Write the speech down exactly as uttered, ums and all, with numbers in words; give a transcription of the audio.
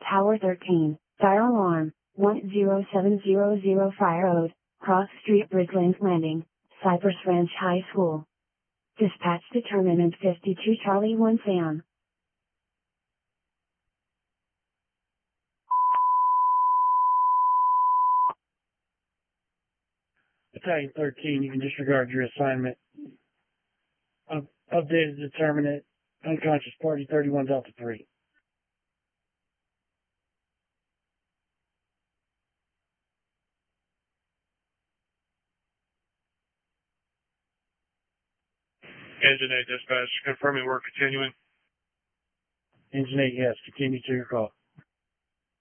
Tower thirteen, fire alarm, one zero seven zero zero Fire Ode, Cross Street Bridgelands Landing, Cypress Ranch High School. Dispatch determinant fifty-two Charlie one Sam. Battalion thirteen, you can disregard your assignment. Up, updated determinant, unconscious party thirty-one Delta three. Engine eight dispatch, confirming we're continuing. Engine eight, yes, continue to your call.